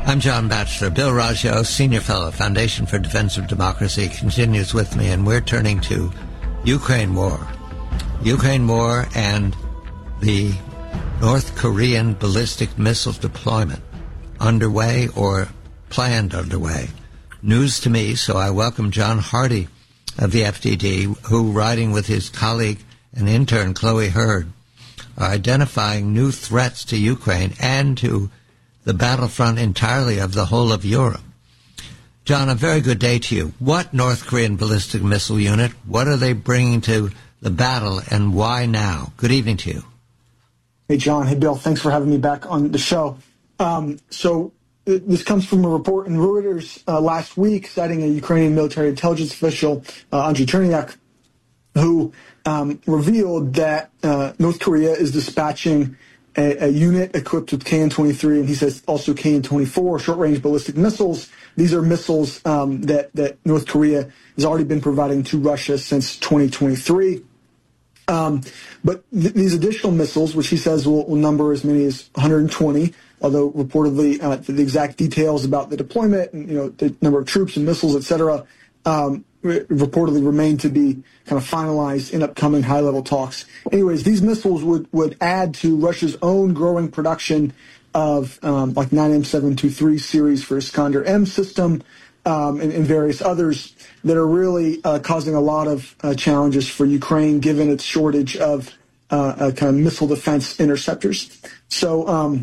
I'm John Batchelor. Bill Raggio, Senior Fellow, Foundation for Defense of Democracy, continues with me, and we're turning to Ukraine war. Ukraine war and the North Korean ballistic missile deployment underway or planned underway. News to me, so I welcome John Hardy of the FDD, who, riding with his colleague and intern Chloe Hurd, are identifying new threats to Ukraine and to the battlefront entirely of the whole of Europe. John, a very good day to you. What North Korean ballistic missile unit? What are they bringing to the battle, and why now? Good evening to you. Hey, John. Hey, Bill. Thanks for having me back on the show. This comes from a report in Reuters last week citing a Ukrainian military intelligence official, Andriy Chernyak, who revealed that North Korea is dispatching a unit equipped with KN-23, and he says also KN-24, short-range ballistic missiles. These are missiles that North Korea has already been providing to Russia since 2023. But these additional missiles, which he says will number as many as 120, although reportedly the exact details about the deployment and the number of troops and missiles, et cetera, reportedly remain to be kind of finalized in upcoming high-level talks. Anyways, these missiles would add to Russia's own growing production of like 9M723 series for Iskander-M system and various others that are really causing a lot of challenges for Ukraine, given its shortage of kind of missile defense interceptors. So,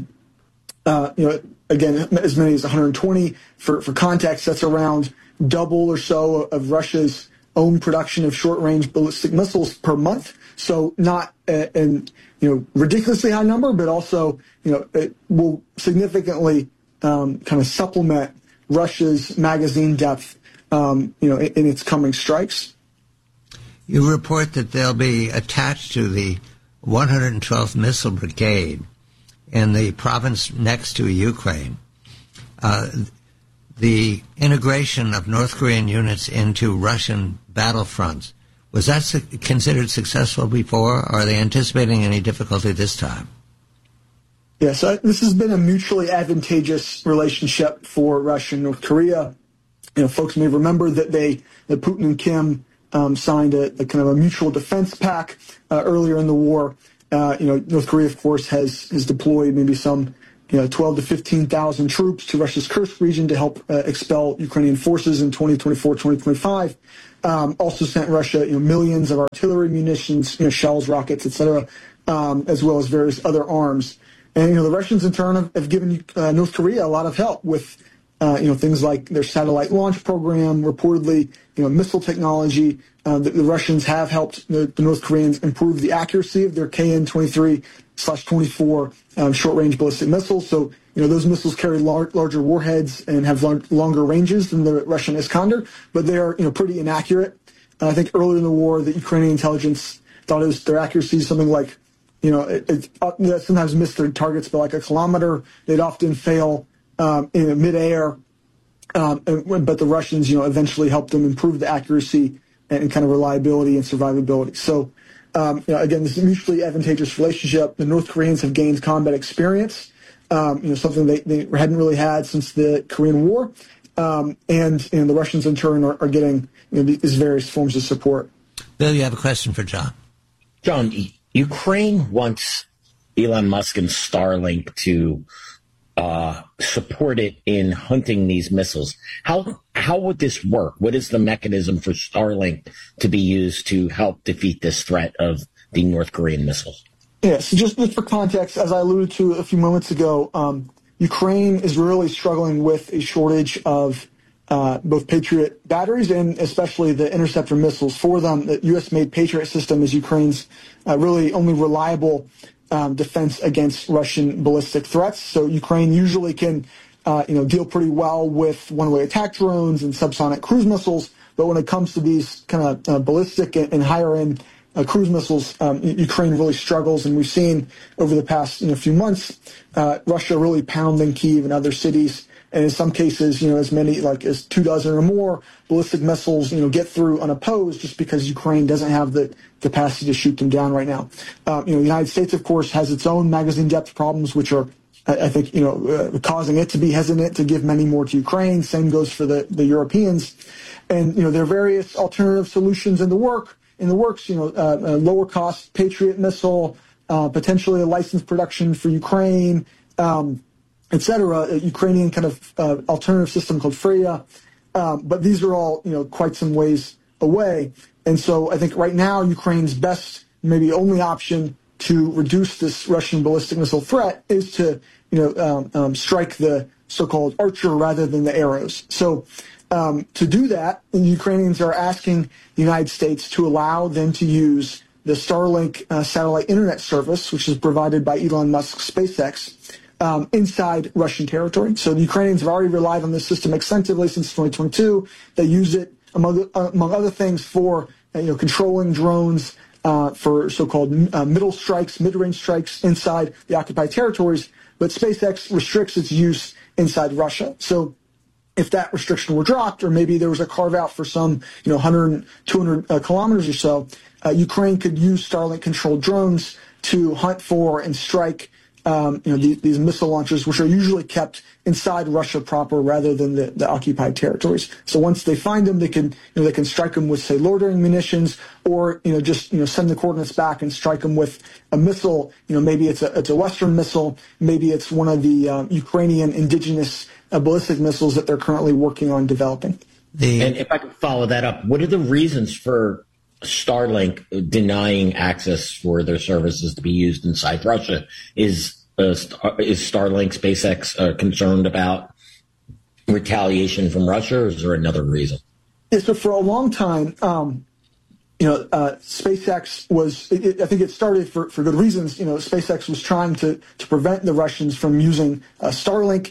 again, as many as 120. For context, that's around double or so of Russia's own production of short-range ballistic missiles per month. So not an ridiculously high number, but also it will significantly kind of supplement Russia's magazine depth in its coming strikes. You report that they'll be attached to the 112th Missile Brigade in the province next to Ukraine. The integration of North Korean units into Russian battlefronts, was that considered successful before, or are they anticipating any difficulty this time? Yes, this has been a mutually advantageous relationship for Russia and North Korea. Folks may remember that Putin and Kim signed a kind of a mutual defense pact earlier in the war. North Korea, of course, has deployed maybe some 12 to 15,000 troops to Russia's Kursk region to help expel Ukrainian forces in 2024, 2025. Also sent Russia, millions of artillery munitions, shells, rockets, etc., as well as various other arms. And the Russians in turn have given North Korea a lot of help with things like their satellite launch program, reportedly missile technology. The Russians have helped the North Koreans improve the accuracy of their KN-23/24 short-range ballistic missiles. So those missiles carry larger warheads and have longer ranges than the Russian Iskander, but they are pretty inaccurate. I think earlier in the war, the Ukrainian intelligence thought their accuracy is something like it sometimes missed their targets by like a kilometer. They'd often fail in midair, but the Russians eventually helped them improve the accuracy and kind of reliability and survivability. So again, this is a mutually advantageous relationship. The North Koreans have gained combat experience, something they hadn't really had since the Korean War, and the Russians in turn are getting these various forms of support. Bill, you have a question for John. John, Ukraine wants Elon Musk and Starlink to support it in hunting these missiles. How would this work? What is the mechanism for Starlink to be used to help defeat this threat of the North Korean missiles? Yes, just for context, as I alluded to a few moments ago, Ukraine is really struggling with a shortage of both Patriot batteries and especially the interceptor missiles for them. The U.S.-made Patriot system is Ukraine's really only reliable defense against Russian ballistic threats. So Ukraine usually can, deal pretty well with one-way attack drones and subsonic cruise missiles. But when it comes to these kind of ballistic and higher-end cruise missiles, Ukraine really struggles. And we've seen over the past few months, Russia really pounding Kyiv and other cities. And in some cases, as many as 24 or more ballistic missiles, get through unopposed just because Ukraine doesn't have the capacity to shoot them down right now. The United States, of course, has its own magazine depth problems, which are I think, causing it to be hesitant to give many more to Ukraine. Same goes for the Europeans. And, there are various alternative solutions in the works, lower cost Patriot missile, potentially a licensed production for Ukraine, et cetera, a Ukrainian kind of alternative system called Freya. But these are all, quite some ways away. And so I think right now Ukraine's best, maybe only option to reduce this Russian ballistic missile threat is to, strike the so-called Archer rather than the arrows. So to do that, the Ukrainians are asking the United States to allow them to use the Starlink satellite internet service, which is provided by Elon Musk's SpaceX, inside Russian territory. So the Ukrainians have already relied on this system extensively since 2022. They use it, among other things, for controlling drones, for so-called mid-range strikes inside the occupied territories. But SpaceX restricts its use inside Russia. So if that restriction were dropped, or maybe there was a carve-out for some 100, 200 kilometers or so, Ukraine could use Starlink-controlled drones to hunt for and strike these missile launchers, which are usually kept inside Russia proper rather than the occupied territories. So once they find them, they can strike them with, say, loitering munitions, or just send the coordinates back and strike them with a missile. Maybe it's a Western missile, maybe it's one of the Ukrainian indigenous ballistic missiles that they're currently working on developing. And if I could follow that up, what are the reasons for Starlink denying access for their services to be used inside Russia? Is Starlink, SpaceX concerned about retaliation from Russia, or is there another reason? Yeah, so for a long time, SpaceX was, I think it started for good reasons. SpaceX was trying to prevent the Russians from using Starlink.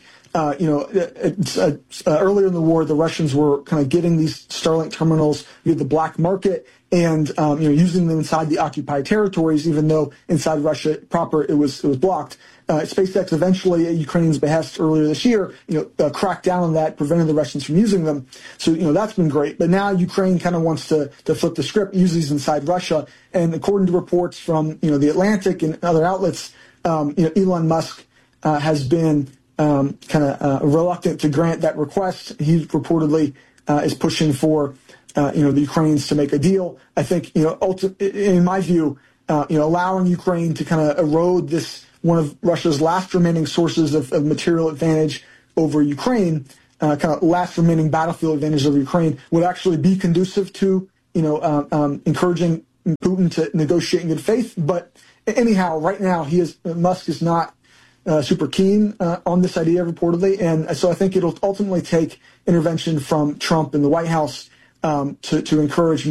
Earlier in the war, the Russians were kind of getting these Starlink terminals via the black market and using them inside the occupied territories, even though inside Russia proper it was blocked. SpaceX eventually, at Ukraine's behest earlier this year, cracked down on that, prevented the Russians from using them. So that's been great. But now Ukraine kind of wants to flip the script, use these inside Russia. And according to reports from the Atlantic and other outlets, Elon Musk has been reluctant to grant that request. He reportedly is pushing for the Ukrainians to make a deal. I think in my view, allowing Ukraine to kind of erode this one of Russia's last remaining sources of material advantage over Ukraine, kind of last remaining battlefield advantage over Ukraine, would actually be conducive to encouraging Putin to negotiate in good faith. But anyhow, right now Musk is not super keen on this idea, reportedly, and so I think it'll ultimately take intervention from Trump in the White House to encourage